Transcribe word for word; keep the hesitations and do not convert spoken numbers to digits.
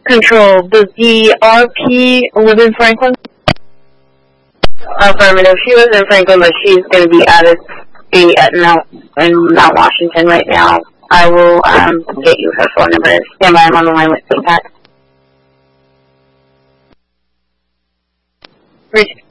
Control, does the R P live in Franklin? Affirmative. She lives in Franklin, but she's going to be out of state at Mount, in Mount Washington right now. I will um, get you her phone number. Stand by, I'm on the line with Saint Pat.